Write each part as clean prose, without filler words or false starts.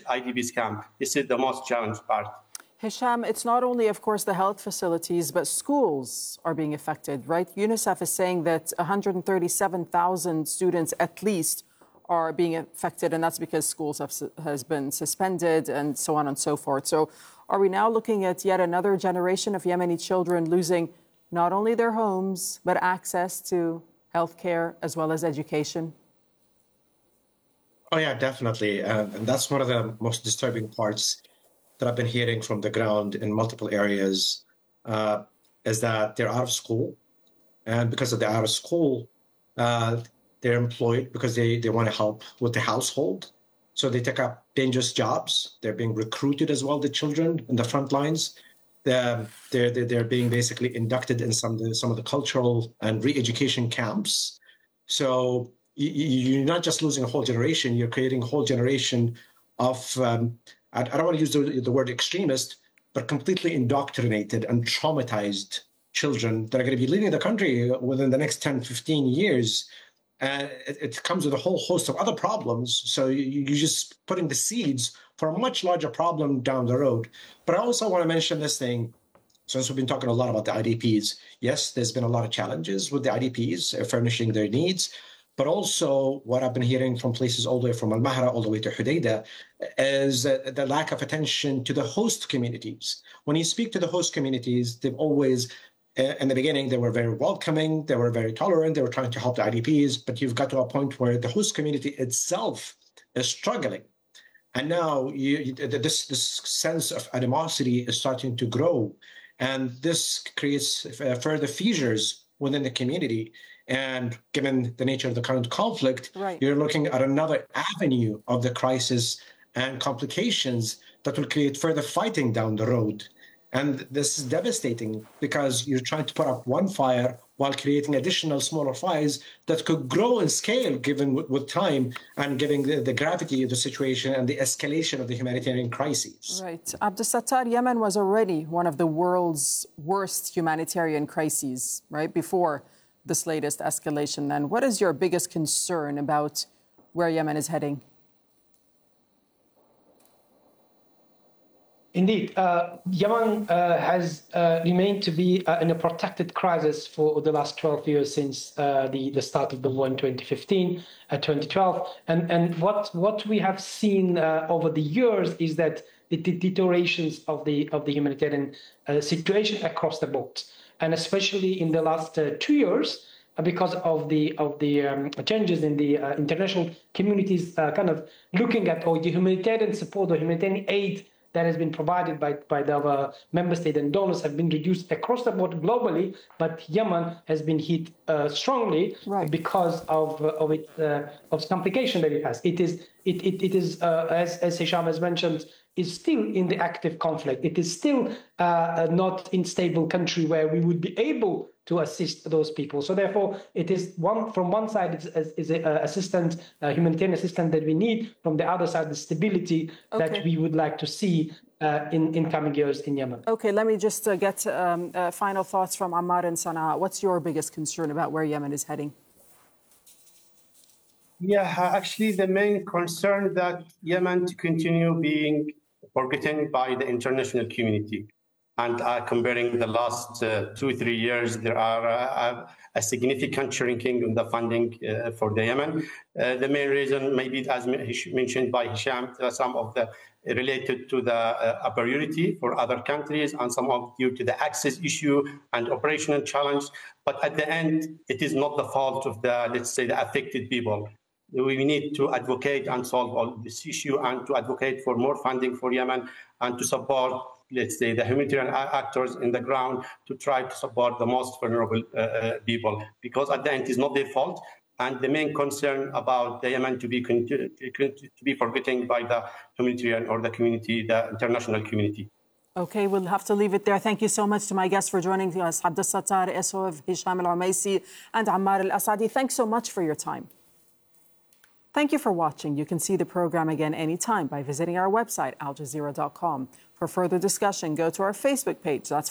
IDPs camp. This is the most challenging part. Hisham, it's not only, of course, the health facilities, but schools are being affected, right? UNICEF is saying that 137,000 students at least are being affected, and that's because schools has been suspended and so on and so forth. So are we now looking at yet another generation of Yemeni children losing not only their homes, but access to healthcare as well as education? Oh, yeah, definitely. And that's one of the most disturbing parts that I've been hearing from the ground in multiple areas, is that they're out of school. And because of they're out of school, they're employed because they want to help with the household. So they take up dangerous jobs. They're being recruited as well, the children in the front lines. They're being basically inducted in some of the cultural and re-education camps. So you're not just losing a whole generation, you're creating a whole generation of, I don't want to use the word extremist, but completely indoctrinated and traumatized children that are going to be leaving the country within the next 10, 15 years. And it comes with a whole host of other problems. So you're just putting the seeds for a much larger problem down the road. But I also want to mention this thing, since we've been talking a lot about the IDPs. Yes, there's been a lot of challenges with the IDPs furnishing their needs. But also what I've been hearing from places all the way from Al-Mahra all the way to Hudaydah is the lack of attention to the host communities. When you speak to the host communities, they've always, in the beginning, they were very welcoming, they were very tolerant, they were trying to help the IDPs, but you've got to a point where the host community itself is struggling. And now this sense of animosity is starting to grow. And this creates further fissures within the community. And given the nature of the current conflict, right, you're looking at another avenue of the crisis and complications that will create further fighting down the road. And this is devastating because you're trying to put up one fire while creating additional smaller fires that could grow in scale given with time and given the gravity of the situation and the escalation of the humanitarian crises. Right. Abdel Sattar, Yemen was already one of the world's worst humanitarian crises, right, before this latest escalation. Then what is your biggest concern about where Yemen is heading? Indeed, Yemen has remained to be in a protected crisis for the last 12 years since the start of the war in 2015, 2012. And what we have seen over the years is that the deteriorations of the humanitarian situation across the board, and especially in the last 2 years, because of the changes in the international communities kind of looking at the humanitarian support or humanitarian aid that has been provided by the member state and donors have been reduced across the board globally, but Yemen has been hit strongly, right, because of complication that it has. It is as Hisham has mentioned, is still in the active conflict. It is still not in stable country where we would be able to assist those people. So therefore, it is from one side is assistance, humanitarian assistance that we need. From the other side, the stability that we would like to see in coming years in Yemen. Okay, let me just get final thoughts from Ammar and Sana'a. What's your biggest concern about where Yemen is heading? Yeah, actually, the main concern that Yemen to continue being forgotten by the international community. And comparing the last 2-3 years, there are a significant shrinking in the funding for the Yemen. The main reason, maybe as mentioned by Hisham, some of the related to the priority for other countries and some of due to the access issue and operational challenge. But at the end, it is not the fault of the, let's say, the affected people. We need to advocate and solve all this issue and to advocate for more funding for Yemen and to support, let's say, the humanitarian actors in the ground to try to support the most vulnerable people, because at the end it's not their fault. And the main concern about the Yemen to be forgotten by the humanitarian or the community, the international community. Okay, we'll have to leave it there. Thank you so much to my guests for joining us, Abdel Sattar, Essof, Hisham Al-Umaisi, and Ammar Al-Asadi. Thanks so much for your time. Thank you for watching. You can see the program again anytime by visiting our website, aljazeera.com. For further discussion, go to our Facebook page. That's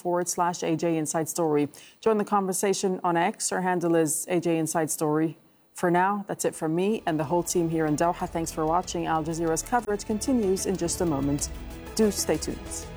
facebook.com/AJ Inside Story. Join the conversation on X. Our handle is AJ Inside Story. For now, that's it from me and the whole team here in Doha. Thanks for watching. Al Jazeera's coverage continues in just a moment. Do stay tuned.